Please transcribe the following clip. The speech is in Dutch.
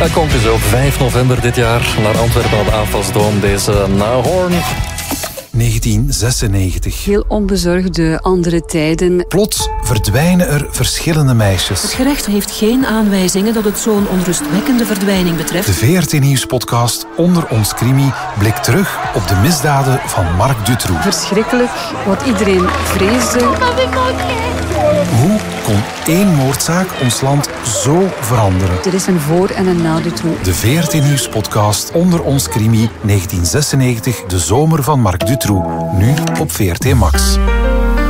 Hij komt dus op 5 november dit jaar naar Antwerpen aan de AFAS-dom. Deze Nahorn. 1996. Heel onbezorgde andere tijden. Plots verdwijnen er verschillende meisjes. Het gerecht heeft geen aanwijzingen dat het zo'n onrustwekkende verdwijning betreft. De VRT Nieuws-podcast Onder ons Crimi blikt terug op de misdaden van Marc Dutroux. Verschrikkelijk, wat iedereen vreesde. Hoe kon één moordzaak ons land zo veranderen? Er is een voor- en een na Dutroux. De VRT Nieuws-podcast Onder ons Crimi 1996, de zomer van Marc Dutroux. Nu op VRT Max.